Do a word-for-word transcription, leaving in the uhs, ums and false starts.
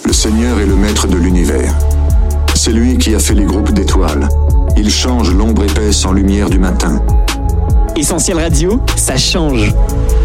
Le Seigneur est le maître de l'univers. C'est lui qui a fait les groupes d'étoiles. Il change l'ombre épaisse en lumière du matin. Essentiel Radio, ça change.